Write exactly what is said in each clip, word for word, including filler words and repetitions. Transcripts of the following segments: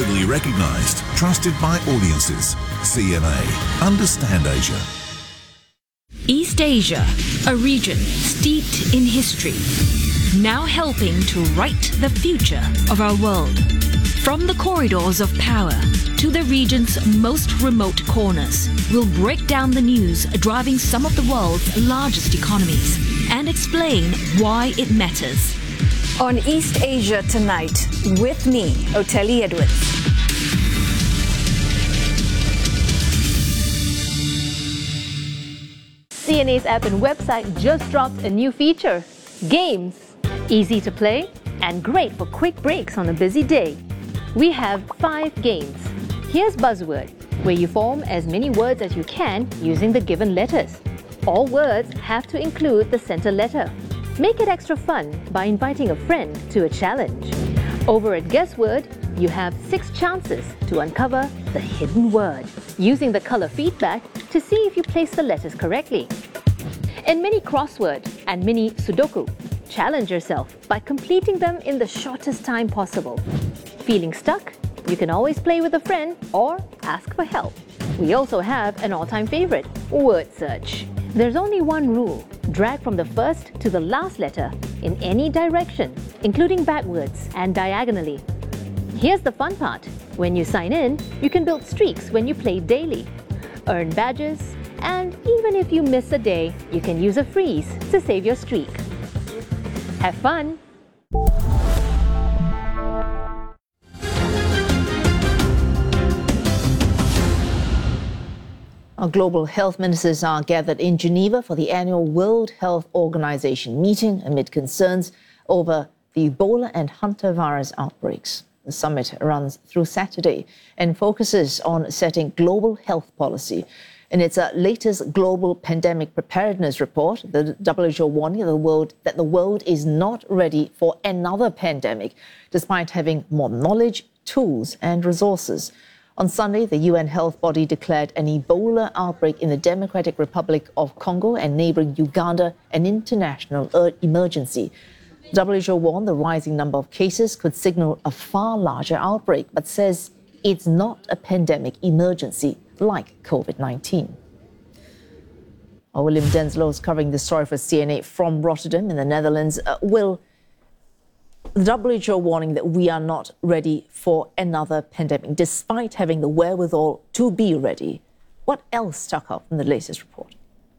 Globally recognised, trusted by audiences. C M A. Understand Asia. East Asia, a region steeped in history, now helping to write the future of our world. From the corridors of power to the region's most remote corners, we'll break down the news driving some of the world's largest economies and explain why it matters. On East Asia Tonight, with me, Oteli Edwards. C N A's app and website just dropped a new feature, Games. Easy to play and great for quick breaks on a busy day. We have five games. Here's Buzzword, where you form as many words as you can using the given letters. All words have to include the center letter. Make it extra fun by inviting a friend to a challenge. Over at Guessword, you have six chances to uncover the hidden word, using the color feedback to see if you place the letters correctly. In Mini Crossword and Mini Sudoku, challenge yourself by completing them in the shortest time possible. Feeling stuck? You can always play with a friend or ask for help. We also have an all-time favorite, Word Search. There's only one rule. Drag from the first to the last letter in any direction, including backwards and diagonally. Here's the fun part. When you sign in, you can build streaks when you play daily, earn badges, and even if you miss a day, you can use a freeze to save your streak. Have fun! Our global health ministers are gathered in Geneva for the annual World Health Organization meeting amid concerns over the Ebola and hantavirus outbreaks. The summit runs through Saturday and focuses on setting global health policy. In its uh, latest global pandemic preparedness report, the W H O warning the world that the world is not ready for another pandemic, despite having more knowledge, tools and resources. On Sunday, the U N health body declared an Ebola outbreak in the Democratic Republic of Congo and neighboring Uganda an international er- emergency. The W H O warned the rising number of cases could signal a far larger outbreak, but says it's not a pandemic emergency like COVID nineteen. Well, William Denslow is covering this story for C N A from Rotterdam in the Netherlands. Uh, Will, the W H O warning that we are not ready for another pandemic, despite having the wherewithal to be ready. What else stuck out from the latest report?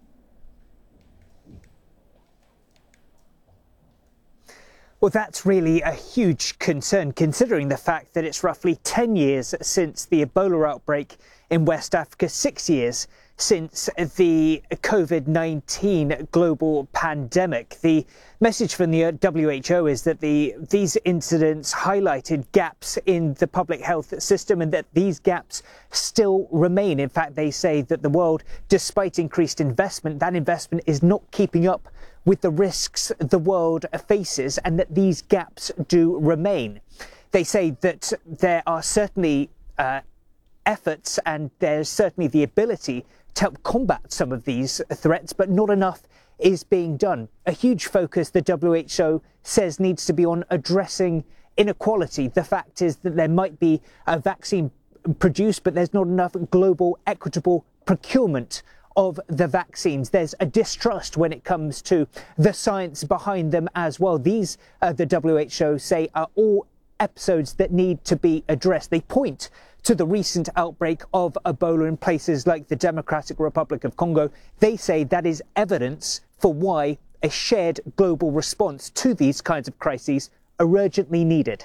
Well, that's really a huge concern, considering the fact that it's roughly ten years since the Ebola outbreak in West Africa, six years since the COVID nineteen global pandemic. The message from the W H O is that the these incidents highlighted gaps in the public health system and that these gaps still remain. In fact, they say that the world, despite increased investment, that investment is not keeping up with the risks the world faces and that these gaps do remain. They say that there are certainly uh, efforts and there's certainly the ability to help combat some of these threats, but not enough is being done. A huge focus, the W H O says, needs to be on addressing inequality. The fact is that there might be a vaccine produced, but there's not enough global equitable procurement of the vaccines. There's a distrust when it comes to the science behind them as well. These, uh, the W H O say, are all episodes that need to be addressed. They point to the recent outbreak of Ebola in places like the Democratic Republic of Congo. They say that is evidence for why a shared global response to these kinds of crises are urgently needed.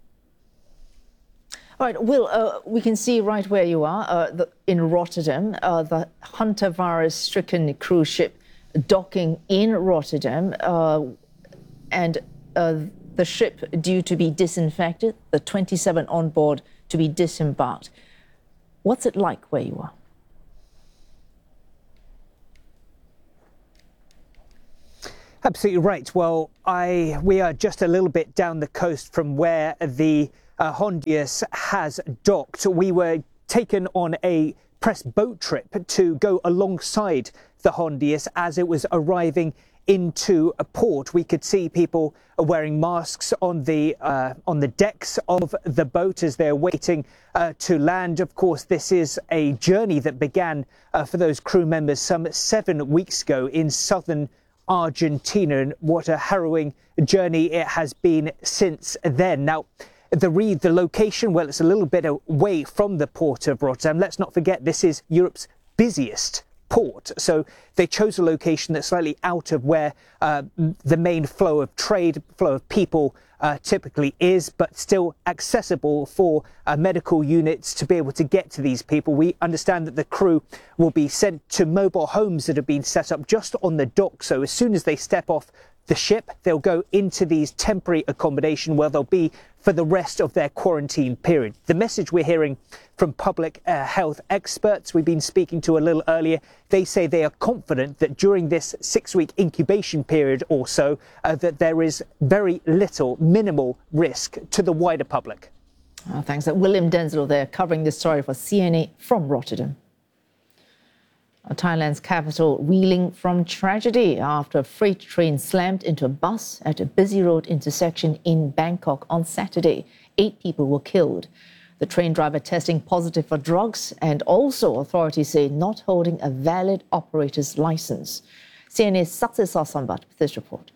All right, Will, uh, we can see right where you are uh, the, in Rotterdam, uh, the hantavirus-stricken cruise ship docking in Rotterdam, uh, and uh, the ship due to be disinfected, the twenty-seven on board to be disembarked. What's it like where you are? Absolutely right. Well, I we are just a little bit down the coast from where the uh, Hondius has docked. We were taken on a press boat trip to go alongside the Hondius as it was arriving into a port. We could see people wearing masks on the uh, on the decks of the boat as they're waiting uh, to land. Of course, this is a journey that began uh, for those crew members some seven weeks ago in southern Argentina, and what a harrowing journey it has been since then. Now, the read the location, well, it's a little bit away from the port of Rotterdam. Let's not forget, this is Europe's busiest port, so they chose a location that's slightly out of where uh, the main flow of trade, flow of people uh, typically is, but still accessible for uh, medical units to be able to get to these people. We understand that the crew will be sent to mobile homes that have been set up just on the dock, so as soon as they step off the ship, they'll go into these temporary accommodation where they'll be for the rest of their quarantine period. The message we're hearing from public uh, health experts we've been speaking to a little earlier, they say they are confident that during this six-week incubation period or so, uh, that there is very little, minimal risk to the wider public. Oh, thanks. William Denzil there covering this story for C N A from Rotterdam. Thailand's capital reeling from tragedy after a freight train slammed into a bus at a busy road intersection in Bangkok on Saturday. Eight people were killed. The train driver testing positive for drugs and also, authorities say, not holding a valid operator's license. C N A's Saksesa Sambat with this report.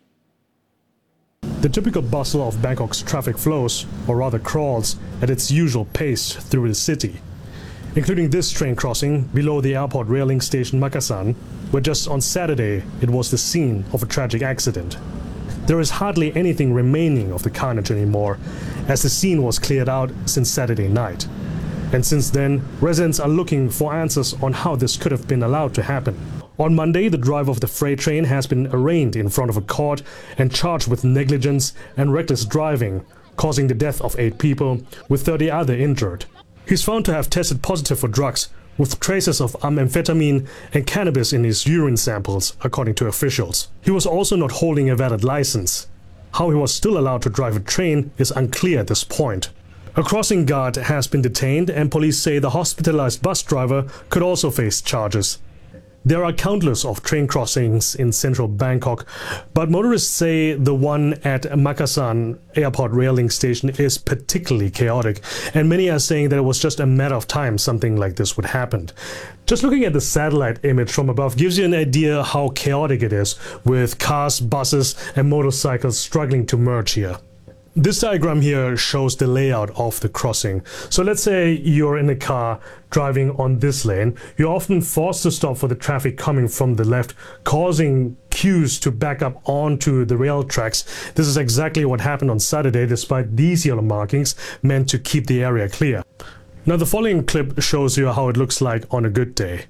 The typical bustle of Bangkok's traffic flows, or rather crawls, at its usual pace through the city, including this train crossing below the airport railing station Makassar, where just on Saturday it was the scene of a tragic accident. There is hardly anything remaining of the carnage anymore, as the scene was cleared out since Saturday night. And since then, residents are looking for answers on how this could have been allowed to happen. On Monday, the driver of the freight train has been arraigned in front of a court and charged with negligence and reckless driving, causing the death of eight people, with thirty others injured. He's found to have tested positive for drugs, with traces of amphetamine and cannabis in his urine samples, according to officials. He was also not holding a valid license. How he was still allowed to drive a train is unclear at this point. A crossing guard has been detained, and police say the hospitalized bus driver could also face charges. There are countless of train crossings in central Bangkok, but motorists say the one at Makassar airport railing station is particularly chaotic, and many are saying that it was just a matter of time something like this would happen. Just looking at the satellite image from above gives you an idea how chaotic it is, with cars, buses and motorcycles struggling to merge here. This diagram here shows the layout of the crossing. So let's say you're in a car driving on this lane. You're often forced to stop for the traffic coming from the left, causing queues to back up onto the rail tracks. This is exactly what happened on Saturday, despite these yellow markings meant to keep the area clear. Now the following clip shows you how it looks like on a good day.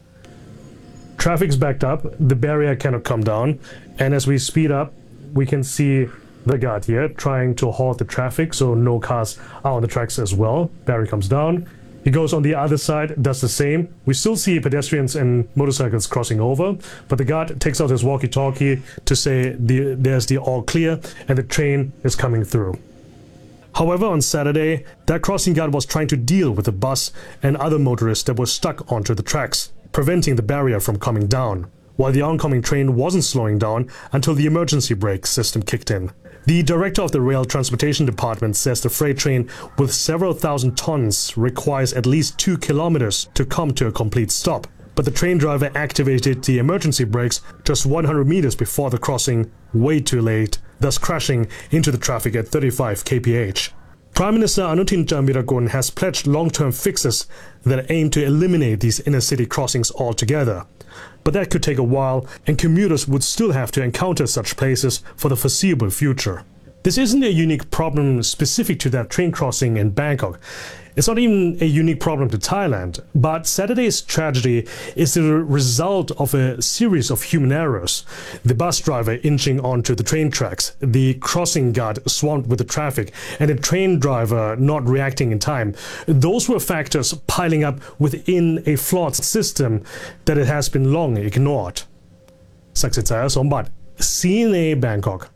Traffic's backed up, the barrier cannot come down, and as we speed up, we can see the guard here trying to halt the traffic so no cars are on the tracks as well. Barry comes down. He goes on the other side, does the same. We still see pedestrians and motorcycles crossing over, but the guard takes out his walkie-talkie to say the, there's the all clear and the train is coming through. However, on Saturday, that crossing guard was trying to deal with the bus and other motorists that were stuck onto the tracks, preventing the barrier from coming down, while the oncoming train wasn't slowing down until the emergency brake system kicked in. The director of the Rail Transportation Department says the freight train with several thousand tons requires at least two kilometers to come to a complete stop. But the train driver activated the emergency brakes just one hundred meters before the crossing, way too late, thus crashing into the traffic at thirty-five kilometers per hour. Prime Minister Anutin Javirakun has pledged long-term fixes that aim to eliminate these inner-city crossings altogether. But that could take a while, and commuters would still have to encounter such places for the foreseeable future. This isn't a unique problem specific to that train crossing in Bangkok. It's not even a unique problem to Thailand, but Saturday's tragedy is the result of a series of human errors. The bus driver inching onto the train tracks, the crossing guard swamped with the traffic, and the train driver not reacting in time. Those were factors piling up within a flawed system that it has been long ignored. Saksesa Sambat, C N A Bangkok.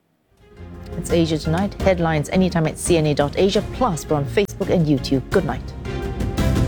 It's Asia Tonight. Headlines anytime at C N A dot Asia. Plus, we're on Facebook and YouTube. Good night.